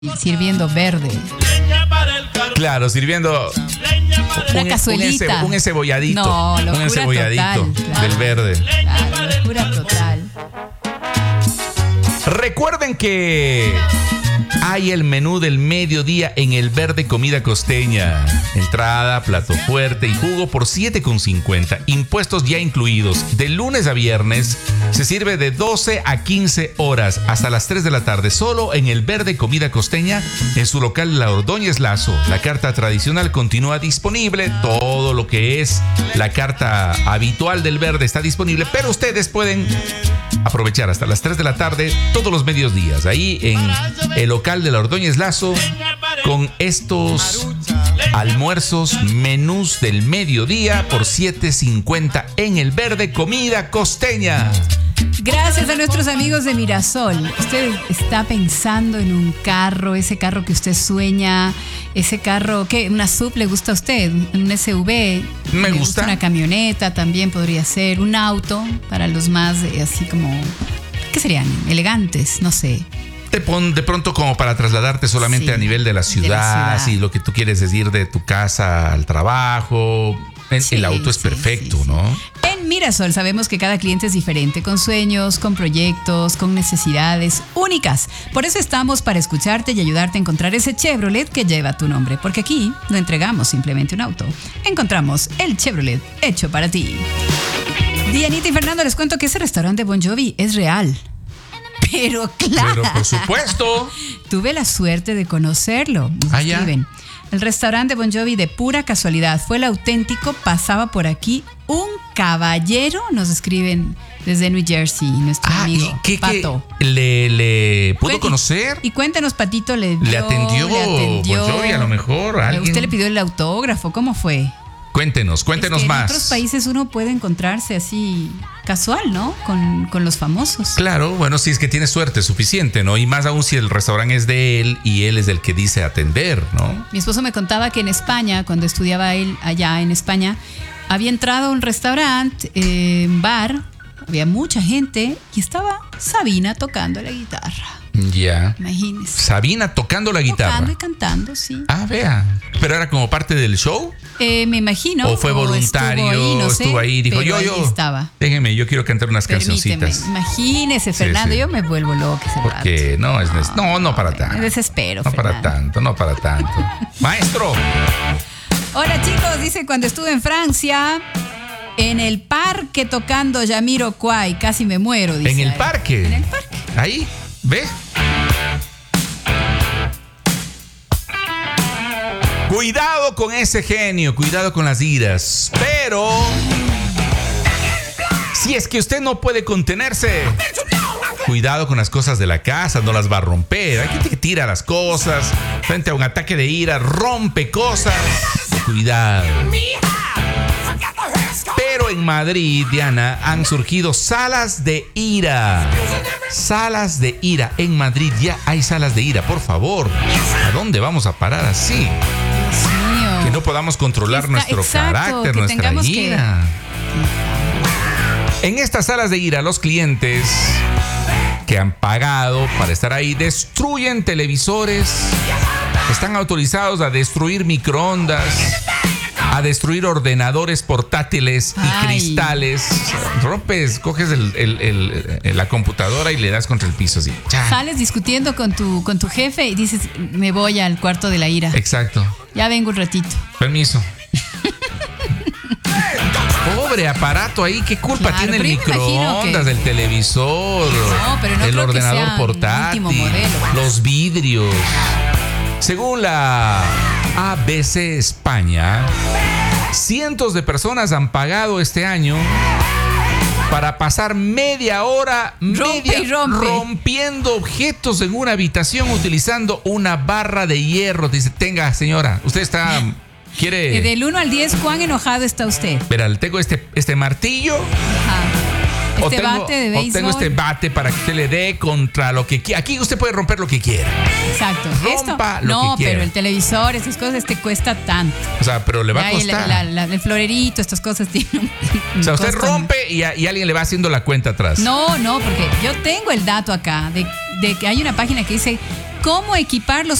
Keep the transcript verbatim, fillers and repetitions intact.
sirviendo verde. Claro, sirviendo una un, cazuelita. Un, un enceboladito. No, locura un enceboladito total, claro. del verde. Claro, locura total. Recuerden que hay el menú del mediodía en el Verde Comida Costeña. Entrada, plato fuerte y jugo por siete con cincuenta. Impuestos ya incluidos. De lunes a viernes se sirve de doce a quince horas hasta las tres de la tarde. Solo en el Verde Comida Costeña, en su local La Ordóñez Lazo. La carta tradicional continúa disponible. Todo lo que es la carta habitual del Verde está disponible. Pero ustedes pueden aprovechar hasta las tres de la tarde todos los medios días. Ahí en el local de La Ordóñez Lazo, con estos almuerzos, menús del mediodía por siete cincuenta en el Verde Comida Costeña. Gracias a nuestros amigos de Mirasol. Usted está pensando en un carro, ese carro que usted sueña, ese carro, ¿qué? ¿Una S U V le gusta a usted? ¿Un S U V? Me ¿Le gusta. Una camioneta también podría ser. Un auto para los más eh, así como, ¿qué serían? Elegantes, no sé. De, pon, de pronto como para trasladarte solamente Sí, a nivel de la ciudad, de la ciudad. Si lo que tú quieres es ir de tu casa al trabajo. El, Sí, el auto es sí, perfecto, sí, sí. ¿no? En Mirasol sabemos que cada cliente es diferente, con sueños, con proyectos, con necesidades únicas. Por eso estamos para escucharte y ayudarte a encontrar ese Chevrolet que lleva tu nombre. Porque aquí no entregamos simplemente un auto. Encontramos el Chevrolet hecho para ti. Dianita y Fernando, les cuento que ese restaurante de Bon Jovi es real. Pero claro. Pero por supuesto. Tuve la suerte de conocerlo. Nos Ah, ya. escriben. El restaurante Bon Jovi de pura casualidad fue el auténtico, pasaba por aquí un caballero, nos escriben desde New Jersey, nuestro Ah, amigo ¿y qué, Pato. qué le, le pudo Cuen- conocer? Y, y cuéntanos, Patito, le, dio, Le atendió, le atendió. Bon Jovi, a lo mejor, alguien. Usted le pidió el autógrafo, ¿cómo fue? Cuéntenos, cuéntenos Es que más. En otros países uno puede encontrarse así casual, ¿no? Con, con los famosos. Claro, bueno, si es que tiene suerte suficiente, ¿no? Y más aún si el restaurante es de él y él es el que dice atender, ¿no? Mi esposo me contaba que en España, cuando estudiaba él allá en España, había entrado a un restaurante, eh, un bar, había mucha gente y estaba Sabina tocando la guitarra. Ya. Imagínese. Sabina tocando la guitarra. Tocando y cantando, sí. Ah, vea. ¿Pero era como parte del show? Eh, me imagino. ¿O fue voluntario? Estuvo ahí, no sé, estuvo ahí, dijo, pero yo, ahí yo. estaba. Déjeme, yo quiero cantar unas Permíteme. cancioncitas. Imagínese, Fernando, sí. yo me vuelvo loca ese rato. Porque no, es neces- no, no para tanto. Me desespero, No para Fernando. tanto, no para tanto. Maestro. Hola, chicos, dice, cuando estuve en Francia, en el parque tocando Jamiroquai, casi me muero, dice. En el ahí. parque. En el parque. Ahí, ¿ve? Cuidado con ese genio, cuidado con las iras. Pero si es que usted no puede contenerse, cuidado con las cosas de la casa, no las va a romper. Hay gente que tira las cosas frente a un ataque de ira, rompe cosas. Cuidado. Pero en Madrid, Diana, han surgido salas de ira. Salas de ira. En Madrid ya hay salas de ira. Por favor, ¿a dónde vamos a parar así? Dios mío. Que no podamos controlar Está- nuestro exacto, carácter, que nuestra tengamos que- ira. En estas salas de ira, los clientes que han pagado para estar ahí destruyen televisores, están autorizados a destruir microondas, a destruir ordenadores portátiles y Ay. cristales. Rompes, coges el- el- el- el- la computadora y le das contra el piso así. ¡Cha! Sales discutiendo con tu, con tu jefe y dices, me voy al cuarto de la ira. Exacto. Ya vengo un ratito. Permiso. Pobre aparato ahí, ¿qué culpa Claro, tiene el pero yo me imagino microondas, que- el televisor, No, pero no el creo que ordenador sea portátil, último modelo. los vidrios? Según la A B C España, cientos de personas han pagado este año para pasar media hora Rompe media, y rompe. rompiendo objetos en una habitación utilizando una barra de hierro. Dice, tenga, señora, usted está... ¿Quiere...? Eh, Del uno al diez, ¿cuán enojado está usted? Verá, tengo este, este martillo. Ajá. o Este tengo, bate de o béisbol. tengo este bate para que usted le dé contra lo que quiera. Aquí usted puede romper lo que quiera. Exacto. Rompa Esto, lo no, que quiera. pero el televisor, esas cosas te cuesta tanto. O sea, pero le va a Ya, y costar. la- la- la- el florerito, estas cosas tienen un, un o sea, usted costo. rompe y, a- y alguien le va haciendo la cuenta atrás. No, no, porque yo tengo el dato acá de, de que hay una página que dice cómo equipar los